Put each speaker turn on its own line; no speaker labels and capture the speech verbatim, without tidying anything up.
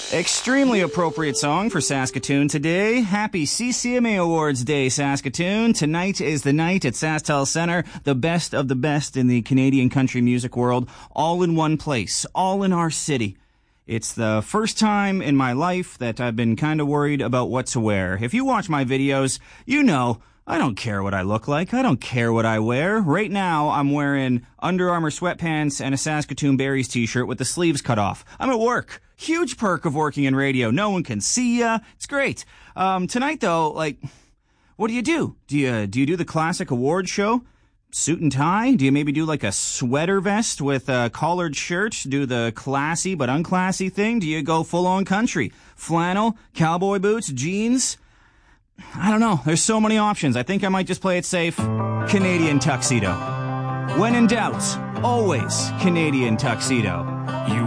Extremely appropriate song for Saskatoon today. Happy C C M A Awards Day, Saskatoon. Tonight is the night at SaskTel Centre. The best of the best in the Canadian country music world, all in one place, all in our city. It's the first time in my life that I've been kind of worried about what to wear. If you watch my videos, you know I don't care what I look like. I don't care what I wear. Right now, I'm wearing Under Armour sweatpants and a Saskatoon Berries t-shirt with the sleeves cut off. I'm at work. Huge perk of working in radio. No one can see ya. It's great. Um, tonight, though, like, what do you do? Do you do you do the classic award show? Suit and tie? Do you maybe do like a sweater vest with a collared shirt? Do the classy but unclassy thing? Do you go full-on country? Flannel, cowboy boots, jeans? I don't know. There's so many options. I think I might just play it safe. Canadian tuxedo. When in doubt, always Canadian tuxedo. You